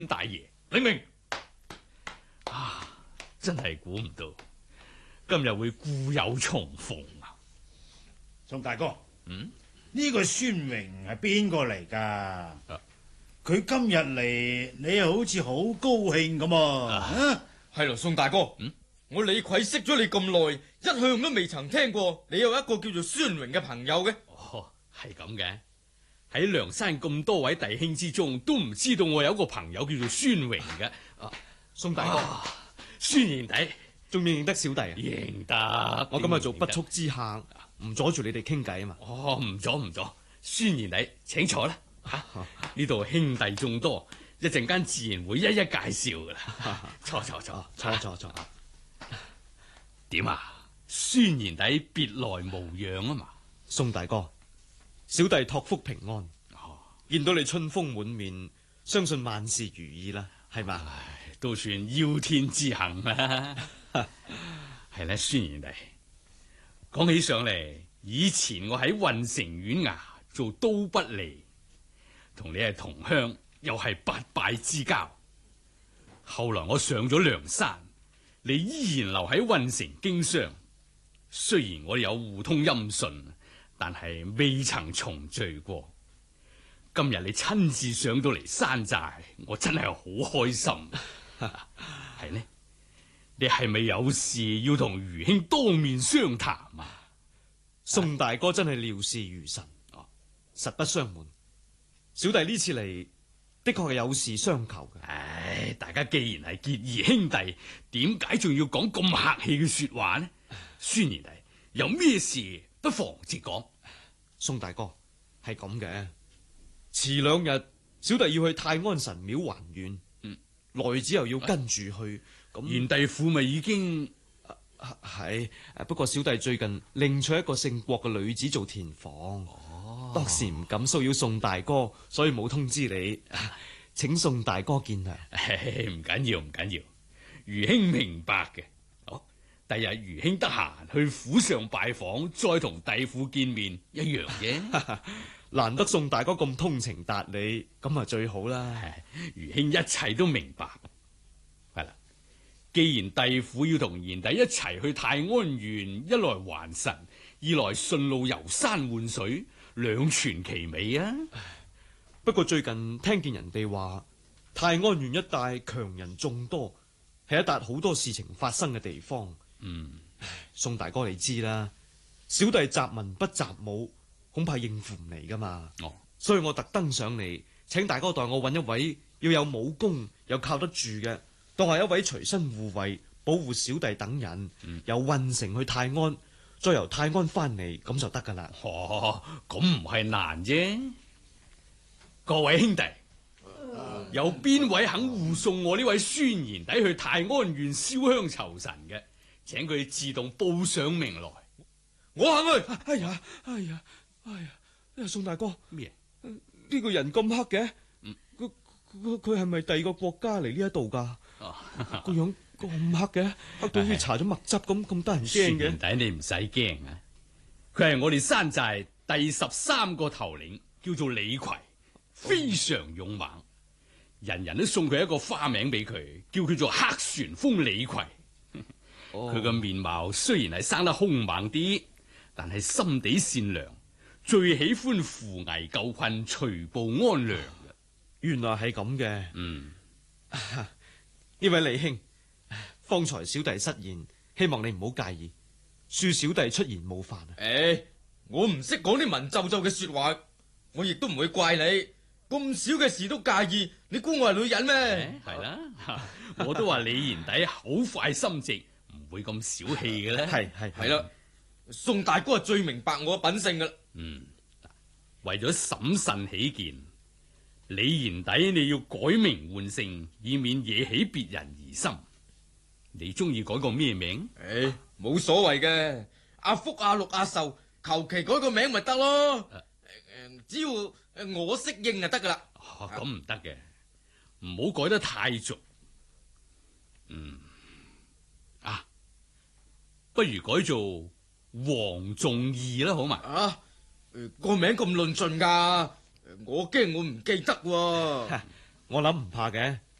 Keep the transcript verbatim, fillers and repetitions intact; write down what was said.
大爺，領命。啊，真係估唔到今日會故友重逢啊！ 宋大哥， 嗯， 呢個孫榮係邊個嚟噶？佢、啊、今日嚟，你又好似好高興咁啊？ 係咯，宋大哥， 嗯， 我李逵識咗你咁耐，一向都未曾聽過你有一個叫做孫榮嘅朋友嘅。 哦，係咁嘅。喺梁山咁多位弟兄之中，都唔知道我有一個朋友叫做孫榮嘅。啊， 宋大哥， 啊、孫賢弟， 仲認唔認得小弟啊？ 認得。 我今日做不速之客，唔阻住你哋傾偈啊嘛。 哦，唔阻唔阻，孫賢弟，請坐啦。呢度兄弟眾多，一陣間自然會一一介紹噶啦。坐坐坐， 坐坐坐。 點啊？孫賢弟別來無恙啊嘛？ 宋大哥。小弟託福平安， 哦、 見到你春風滿面，相信萬事如意啦，係嘛？ 都算邀天之幸啦。係咧，孫賢弟，講起上嚟，以前我喺運城縣衙做都不利，同你係同鄉，又係八拜之交。後來我上咗梁山，你依然留喺運城經商，雖然我哋有互通音訊，但係未曾重聚過。今日你親自上到嚟山寨，我真係好開心。係呢？你係咪有事要同余兄當面相談啊？ 宋大哥真係料事如神，哦，實不相瞞，小弟呢次嚟的確係有事相求嘅。 唉，大家既然係結義兄弟，點解仲要講咁客氣嘅說話呢？孫賢弟，有咩事不妨直講。 宋大哥，係咁嘅，遲兩日小弟要去泰安神廟還願，嗯，來子又要跟住去，咁賢弟父咪已經係，不過小弟最近另娶一個姓郭嘅女子做田房，哦，當時唔敢騷擾宋大哥，所以冇通知你，請宋大哥見諒。 唔緊要，唔緊要，余兄明白嘅。第日余兄得閒去府上拜訪，再同弟婦見面一樣嘅。 難得宋大哥咁通情達理，咁啊最好啦。 余兄一切都明白。係啦，既然弟婦要同賢弟一齊去泰安縣，一來還神，二來順路遊山玩水，兩全其美啊。 不過最近聽見人哋話，泰安縣一帶強人眾多，係一笪好多事情發生嘅地方。 嗯， 宋大哥你知啦，小弟習文不習武，恐怕應付唔嚟噶嘛。哦，所以我特登上嚟，請大哥代我揾一位要有武功又靠得住嘅，當係一位隨身護衛，保護小弟等人。嗯、由運城去泰安，再由泰安翻嚟，咁就得噶啦。 哦，咁唔係難啫。各位兄弟，呃、有邊位肯護送我呢位孫賢弟去泰安縣燒香酬神嘅？請佢自動報上名來， 我肯去。哎呀，哎呀，哎呀，宋大哥，咩麼？呢、呃這個人咁黑嘅，佢佢佢係咪第二個國家嚟呢一度噶？個、哦、樣咁黑嘅，黑到好似搽咗墨汁咁，咁得人驚嘅。 孫賢弟，你唔使驚啊！佢係我哋山寨第十三個頭領，叫做李逵，非常勇猛，哦、人人都送佢一個花名俾佢，叫佢做黑旋風李逵。佢個、哦、面貌雖然係生得兇猛啲，但係心地善良，最喜歡扶危救困、除暴安良嘅。 原來係咁嘅。 嗯， 呢位李兄，方才小弟失言，希望你唔好介意，恕小弟出言冒犯啊。 誒、欸，我唔識講啲文縐縐嘅說話，我亦都唔會怪你。咁少嘅事都介意，你估我係女人咩？ 係啦、欸，我都話李賢弟好快心直。唔會咁小氣嘅咧， 係係係啦。宋大哥係最明白我嘅品性噶啦。 嗯，為咗審慎起見，李賢弟你要改名換姓，以免惹起別人疑心。你中意改個咩名？ 誒、欸，冇所謂嘅，阿福、阿祿、阿壽，求其改個名咪得咯。誒、啊，只要我適應就得噶啦。 咁唔得嘅，唔好改得太俗。嗯。不如改做黃仲義啦，好嘛？ 啊，個名咁論盡噶，我驚我唔記得喎。 我諗唔怕嘅，